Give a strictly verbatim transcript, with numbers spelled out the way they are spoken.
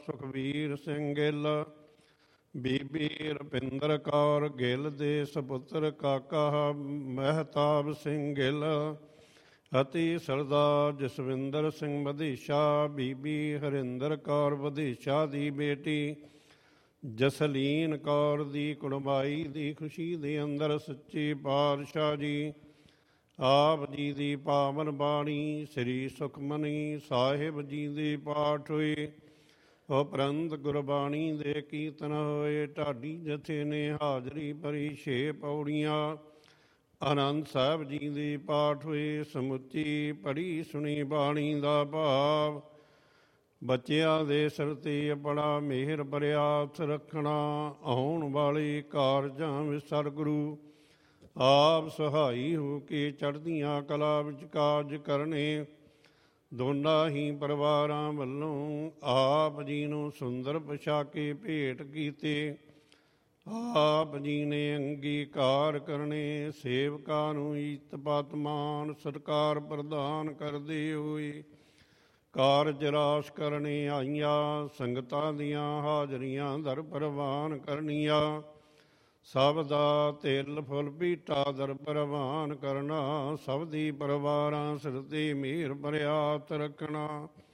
ਸੁਖਬੀਰ ਸਿੰਘ ਗਿੱਲ, ਬੀਬੀ ਰੁਪਿੰਦਰ ਕੌਰ ਗਿੱਲ ਦੇ ਸਪੁੱਤਰ ਕਾਕਾ ਮਹਿਤਾਬ ਸਿੰਘ ਗਿੱਲ ਅਤੇ ਸਰਦਾਰ ਜਸਵਿੰਦਰ ਸਿੰਘ ਵਧੇਸ਼ਾ, ਬੀਬੀ ਹਰਿੰਦਰ ਕੌਰ ਵਧੇਸ਼ਾ ਦੀ ਬੇਟੀ ਜਸਲੀਨ ਕੌਰ ਦੀ ਕੁੜਮਾਈ ਦੀ ਖੁਸ਼ੀ ਦੇ ਅੰਦਰ ਸੱਚੇ ਪਾਤਸ਼ਾਹ ਜੀ ਆਪ ਜੀ ਦੀ ਪਾਵਨ ਬਾਣੀ ਸ੍ਰੀ ਸੁਖਮਨੀ ਸਾਹਿਬ ਜੀ ਦੇ ਪਾਠ ਹੋਏ। ਉਪਰੰਤ ਗੁਰਬਾਣੀ ਦੇ ਕੀਰਤਨ ਹੋਏ। ਢਾਡੀ ਜਥੇ ਨੇ ਹਾਜ਼ਰੀ ਭਰੀ। ਛੇ ਪੌੜੀਆਂ ਆਨੰਦ ਸਾਹਿਬ ਜੀ ਦੇ ਪਾਠ ਹੋਏ। ਸਮੁੱਚੀ ਪੜ੍ਹੀ ਸੁਣੀ ਬਾਣੀ ਦਾ ਭਾਵ ਬੱਚਿਆਂ ਦੇ ਸਿਰ 'ਤੇ ਆਪਣਾ ਮਿਹਰ ਭਰਿਆ ਹੱਥ ਰੱਖਣਾ। ਆਉਣ ਵਾਲੇ ਕਾਰਜਾਂ ਵਿੱਚ ਸਤਿਗੁਰੂ ਆਪ ਸਹਾਈ ਹੋ ਕੇ ਚੜ੍ਹਦੀਆਂ ਕਲਾ ਵਿੱਚ ਕਾਰਜ ਕਰਨੇ। ਦੋਨਾਂ ਹੀ ਪਰਿਵਾਰਾਂ ਵੱਲੋਂ ਆਪ ਜੀ ਨੂੰ ਸੁੰਦਰ ਪੁਸ਼ਾਕੇ ਭੇਟ ਕੀਤੇ। ਆਪ ਜੀ ਨੇ ਅੰਗੀਕਾਰ ਕਰਨੇ। ਸੇਵਕਾਂ ਨੂੰ ਇੱਜ਼ਤ ਪਤ ਮਾਣ ਸਤਿਕਾਰ ਪ੍ਰਦਾਨ ਕਰਦੇ ਹੋਏ ਕਾਰਜ ਰਾਸ ਕਰਨੇ ਆਈਆਂ ਸੰਗਤਾਂ ਦੀਆਂ ਹਾਜ਼ਰੀਆਂ ਦਰ ਪ੍ਰਵਾਨ ਕਰਨੀਆਂ। ਸਭ ਦਾ ਤਿਲ ਫੁੱਲ ਭੀਟਾ ਦਰ ਪ੍ਰਵਾਨ ਕਰਨਾ। ਸਭ ਦੀ ਪਰਿਵਾਰਾਂ ਸਿਰ 'ਤੇ ਮਿਹਰ ਭਰਿਆ ਹੱਥ ਰੱਖਣਾ।